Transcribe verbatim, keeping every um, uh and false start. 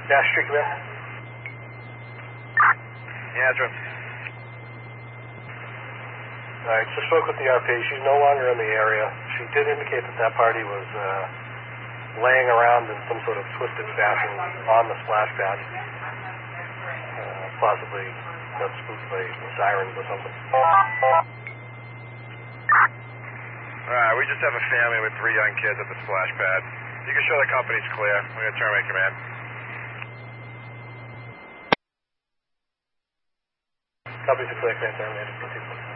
Nash Street Command? Yeah, that's right. Alright, so spoke with the R P. She's no longer in the area. She did indicate that that party was uh, laying around in some sort of twisted fashion on the splash pad. Uh, possibly got spooked by sirens or something. Alright, we just have a family with three young kids at the splash pad. You can show the company's clear. We're going to terminate command. Company's clear, command terminated.